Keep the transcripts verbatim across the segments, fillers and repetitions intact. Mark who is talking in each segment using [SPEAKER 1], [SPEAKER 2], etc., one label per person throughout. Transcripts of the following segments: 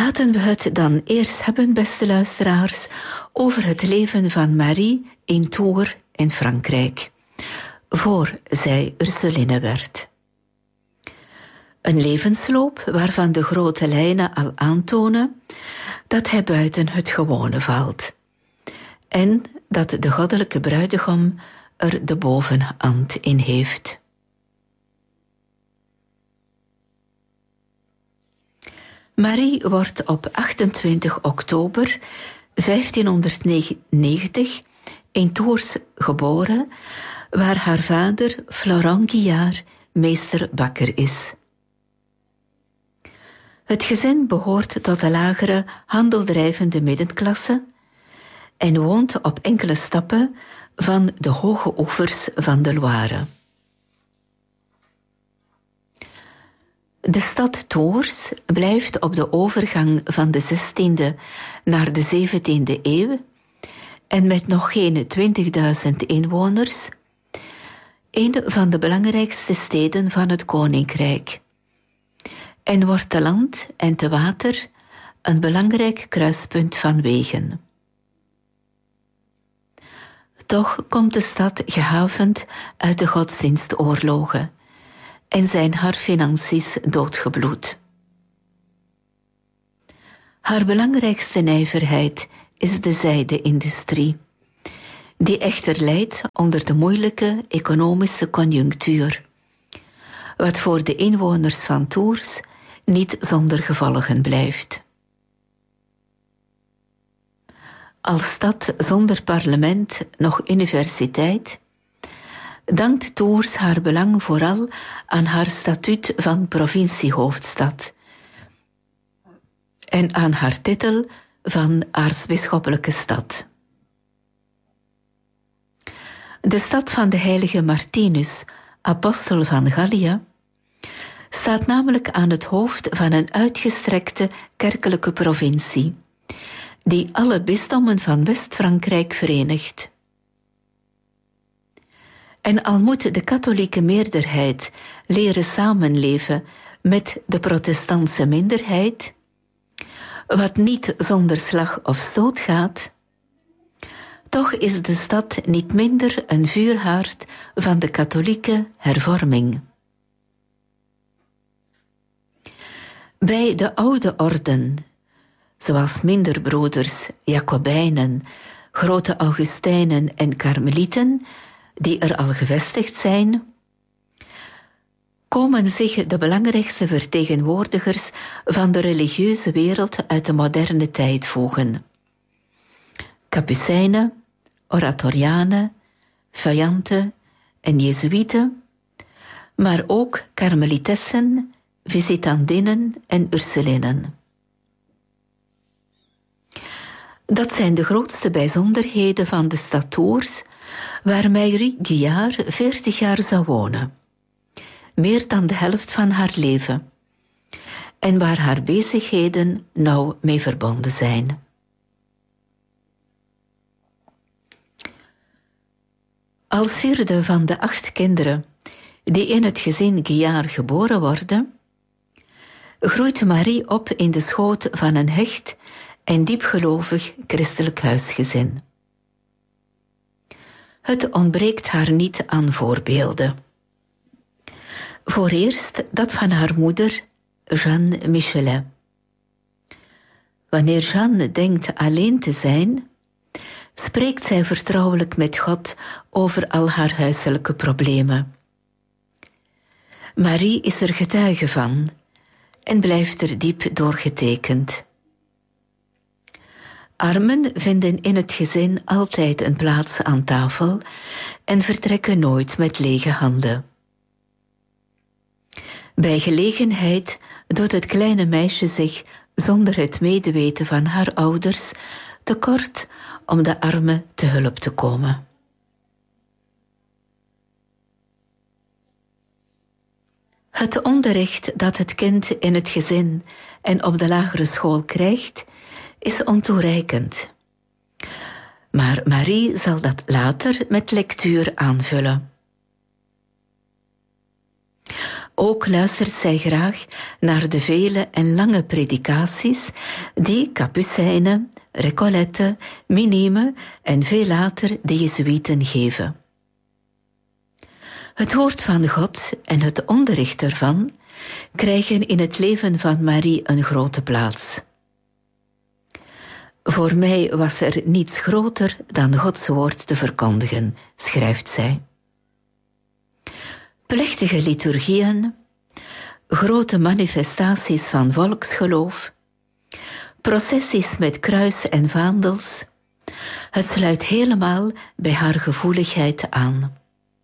[SPEAKER 1] Laten we het dan eerst hebben, beste luisteraars, over het leven van Marie in Tours in Frankrijk, voor zij Ursuline werd. Een levensloop waarvan de grote lijnen al aantonen dat hij buiten het gewone valt en dat de goddelijke bruidegom er de bovenhand in heeft. Marie wordt op achtentwintig oktober vijftienhonderdnegentig in Tours geboren, waar haar vader Florent Guillard meesterbakker is. Het gezin behoort tot de lagere handeldrijvende middenklasse en woont op enkele stappen van de hoge oevers van de Loire. De stad Tours blijft op de overgang van de zestiende naar de zeventiende eeuw en met nog geen twintigduizend inwoners een van de belangrijkste steden van het koninkrijk en wordt te land en te water een belangrijk kruispunt van wegen. Toch komt de stad gehavend uit de godsdienstoorlogen en zijn haar financiën doodgebloed. Haar belangrijkste nijverheid is de zijde-industrie, die echter lijdt onder de moeilijke economische conjunctuur, wat voor de inwoners van Tours niet zonder gevolgen blijft. Als stad zonder parlement noch universiteit dankt Tours haar belang vooral aan haar statuut van provinciehoofdstad en aan haar titel van aartsbisschoppelijke stad. De stad van de heilige Martinus, apostel van Gallia, staat namelijk aan het hoofd van een uitgestrekte kerkelijke provincie, die alle bisdommen van West-Frankrijk verenigt. En al moet de katholieke meerderheid leren samenleven met de protestantse minderheid, wat niet zonder slag of stoot gaat, toch is de stad niet minder een vuurhaard van de katholieke hervorming. Bij de oude orden, zoals minderbroeders, Jacobijnen, grote Augustijnen en Karmelieten, die er al gevestigd zijn, komen zich de belangrijkste vertegenwoordigers van de religieuze wereld uit de moderne tijd voegen. Capucijnen, Oratorianen, Feuillanten en Jezuïeten, maar ook Karmelitessen, Visitandinnen en Ursulinen. Dat zijn de grootste bijzonderheden van de stad Tours, waar Marie Guillard veertig jaar zou wonen, meer dan de helft van haar leven, en waar haar bezigheden nauw mee verbonden zijn. Als vierde van de acht kinderen die in het gezin Guillard geboren worden, groeit Marie op in de schoot van een hecht en diepgelovig christelijk huisgezin. Het ontbreekt haar niet aan voorbeelden. Vooreerst dat van haar moeder, Jeanne Michelet. Wanneer Jeanne denkt alleen te zijn, spreekt zij vertrouwelijk met God over al haar huiselijke problemen. Marie is er getuige van en blijft er diep doorgetekend. Armen vinden in het gezin altijd een plaats aan tafel en vertrekken nooit met lege handen. Bij gelegenheid doet het kleine meisje zich, zonder het medeweten van haar ouders, tekort om de armen te hulp te komen. Het onderricht dat het kind in het gezin en op de lagere school krijgt, is ontoereikend. Maar Marie zal dat later met lectuur aanvullen. Ook luistert zij graag naar de vele en lange predicaties die Capucijnen, Recolletten, Minimen en veel later de Jezuïeten geven. Het woord van God en het onderricht ervan krijgen in het leven van Marie een grote plaats. Voor mij was er niets groter dan Gods woord te verkondigen, schrijft zij. Plechtige liturgieën, grote manifestaties van volksgeloof, processies met kruis en vaandels, het sluit helemaal bij haar gevoeligheid aan.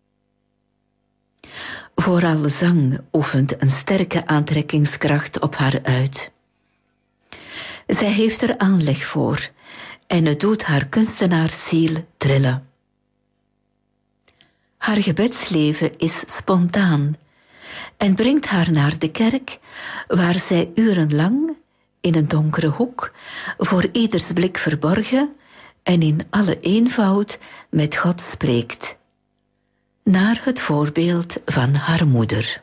[SPEAKER 1] Vooral zang oefent een sterke aantrekkingskracht op haar uit. Zij heeft er aanleg voor en het doet haar kunstenaarsziel trillen. Haar gebedsleven is spontaan en brengt haar naar de kerk, waar zij urenlang in een donkere hoek, voor ieders blik verborgen en in alle eenvoud met God spreekt, naar het voorbeeld van haar moeder.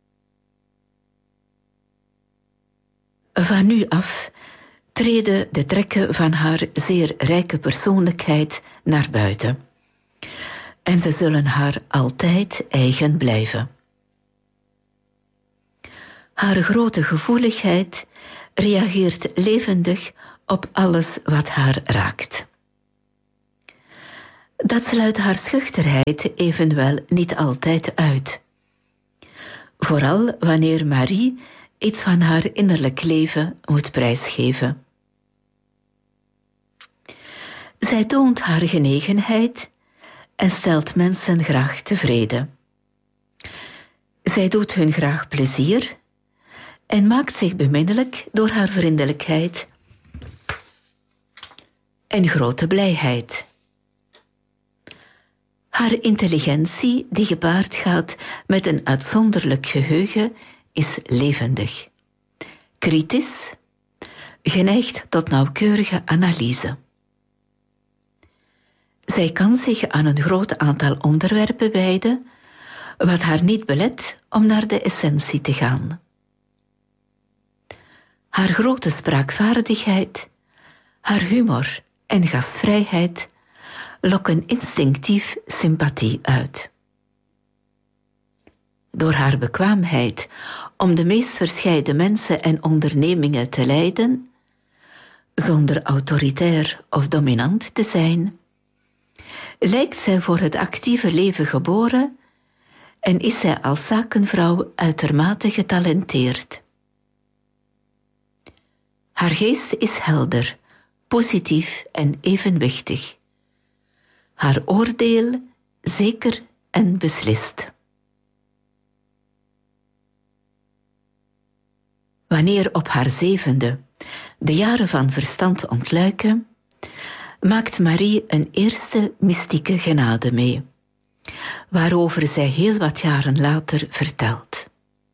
[SPEAKER 1] Van nu af treden de trekken van haar zeer rijke persoonlijkheid naar buiten. En ze zullen haar altijd eigen blijven. Haar grote gevoeligheid reageert levendig op alles wat haar raakt. Dat sluit haar schuchterheid evenwel niet altijd uit. Vooral wanneer Marie iets van haar innerlijk leven moet prijsgeven. Zij toont haar genegenheid en stelt mensen graag tevreden. Zij doet hun graag plezier en maakt zich beminnelijk door haar vriendelijkheid en grote blijheid. Haar intelligentie, die gepaard gaat met een uitzonderlijk geheugen, is levendig, kritisch, geneigd tot nauwkeurige analyse. Zij kan zich aan een groot aantal onderwerpen wijden, wat haar niet belet om naar de essentie te gaan. Haar grote spraakvaardigheid, haar humor en gastvrijheid lokken instinctief sympathie uit. Door haar bekwaamheid om de meest verscheiden mensen en ondernemingen te leiden, zonder autoritair of dominant te zijn, lijkt zij voor het actieve leven geboren en is zij als zakenvrouw uitermate getalenteerd. Haar geest is helder, positief en evenwichtig. Haar oordeel zeker en beslist. Wanneer op haar zevende de jaren van verstand ontluiken, maakt Marie een eerste mystieke genade mee, waarover zij heel wat jaren later vertelt.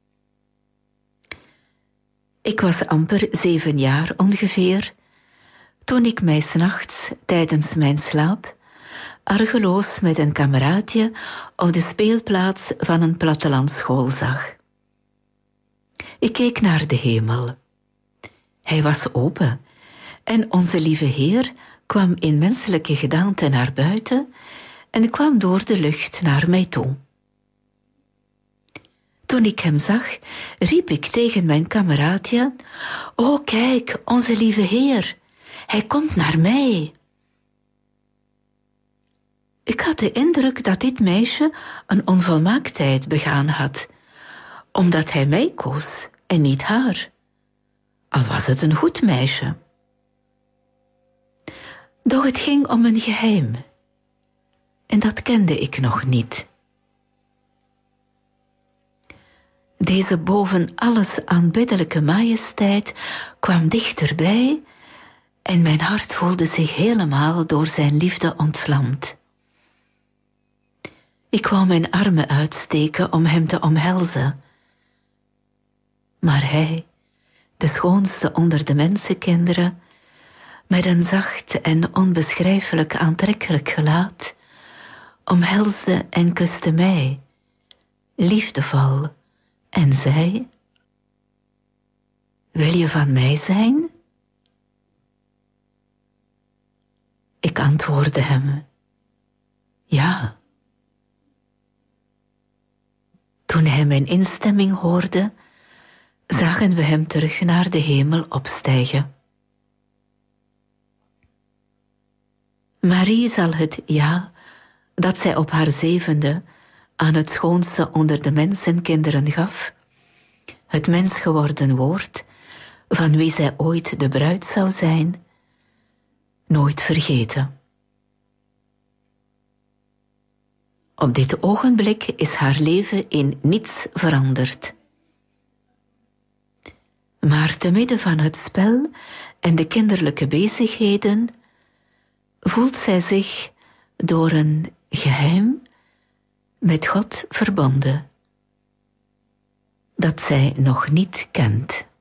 [SPEAKER 1] Ik was amper zeven jaar ongeveer, toen ik mij 's nachts tijdens mijn slaap argeloos met een kameraadje op de speelplaats van een plattelandschool zag. Ik keek naar de hemel. Hij was open en onze lieve Heer kwam in menselijke gedaante naar buiten en kwam door de lucht naar mij toe. Toen ik hem zag, riep ik tegen mijn kameraadje: "O, kijk, onze lieve Heer, hij komt naar mij." Ik had de indruk dat dit meisje een onvolmaaktheid begaan had, omdat hij mij koos en niet haar, al was het een goed meisje. Doch het ging om een geheim, en dat kende ik nog niet. Deze boven alles aanbiddelijke majesteit kwam dichterbij en mijn hart voelde zich helemaal door zijn liefde ontvlamd. Ik wou mijn armen uitsteken om hem te omhelzen. Maar hij, de schoonste onder de mensenkinderen, met een zacht en onbeschrijfelijk aantrekkelijk gelaat, omhelsde en kuste mij, liefdevol, en zei: wil je van mij zijn? Ik antwoordde hem: ja. Toen hij mijn instemming hoorde, zagen we hem terug naar de hemel opstijgen. Marie zal het ja dat zij op haar zevende aan het schoonste onder de mensenkinderen gaf, het mens geworden woord, van wie zij ooit de bruid zou zijn, nooit vergeten. Op dit ogenblik is haar leven in niets veranderd. Maar te midden van het spel en de kinderlijke bezigheden voelt zij zich door een geheim met God verbonden, dat zij nog niet kent.